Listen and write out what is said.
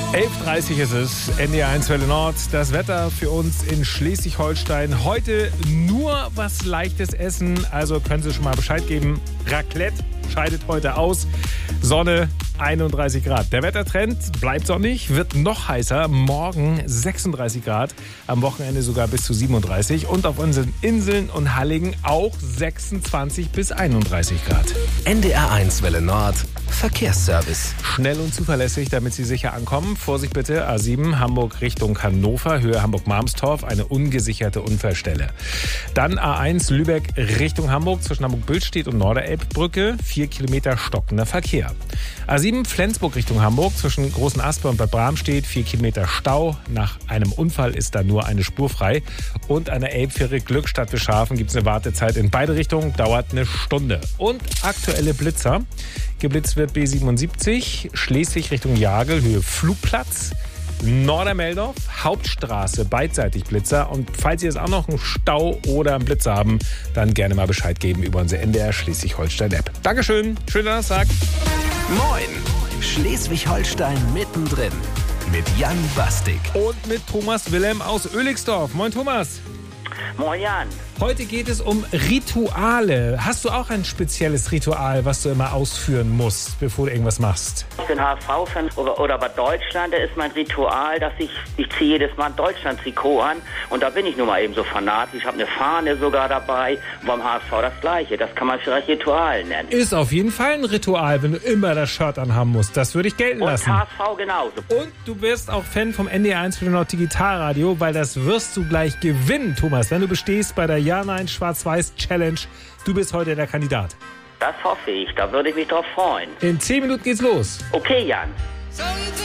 11:30 ist es, NDR1 Welle Nord. Das Wetter für uns in Schleswig-Holstein. Heute nur was Leichtes essen, also können Sie schon mal Bescheid geben. Raclette scheidet heute aus. Sonne 31 Grad. Der Wettertrend bleibt sonnig, wird noch heißer. Morgen 36 Grad, am Wochenende sogar bis zu 37. Und auf unseren Inseln und Halligen auch 26 bis 31 Grad. NDR1 Welle Nord, Verkehrsservice. Schnell und zuverlässig, damit Sie sicher ankommen. Vorsicht bitte, A7 Hamburg Richtung Hannover, Höhe Hamburg-Marmstorf, eine ungesicherte Unfallstelle. Dann A1 Lübeck Richtung Hamburg, zwischen Hamburg-Billstedt und Norderelbbrücke, 4 Kilometer stockender Verkehr. A7 Flensburg Richtung Hamburg, zwischen Großen Asper und Bad Bramstedt, 4 Kilometer Stau. Nach einem Unfall ist da nur eine Spur frei. Und an der Elbfähre Glückstadt Bischhafen gibt es eine Wartezeit in beide Richtungen, dauert eine Stunde. Und aktuelle Blitzer. Geblitzt wird B77, Schleswig Richtung Jagel, Höhe Flugplatz. Nordermeldorf, Hauptstraße, beidseitig Blitzer. Und falls Sie jetzt auch noch einen Stau oder einen Blitzer haben, dann gerne mal Bescheid geben über unsere NDR Schleswig-Holstein-App. Dankeschön, schönen Donnerstag. Moin, Schleswig-Holstein mittendrin mit Jan Bastik. Und mit Thomas Wilhelm aus Oelixdorf. Moin Thomas. Moin Jan. Heute geht es um Rituale. Hast du auch ein spezielles Ritual, was du immer ausführen musst, bevor du irgendwas machst? Ich bin HSV-Fan oder bei Deutschland, da ist mein Ritual, dass ich ziehe jedes Mal ein Deutschland-Trikot an und da bin ich nun mal eben so fanatisch. Ich habe eine Fahne sogar dabei und beim HSV das Gleiche. Das kann man vielleicht Ritual nennen. Ist auf jeden Fall ein Ritual, wenn du immer das Shirt anhaben musst. Das würde ich gelten lassen. Und HSV genauso. Und du wirst auch Fan vom NDR1 Welle Nord Digitalradio, weil das wirst du gleich gewinnen, Thomas, wenn du bestehst bei der Ja-Nein-Schwarz-Weiß-Challenge. Du bist heute der Kandidat. Das hoffe ich, da würde ich mich drauf freuen. In 10 Minuten geht's los. Okay, Jan.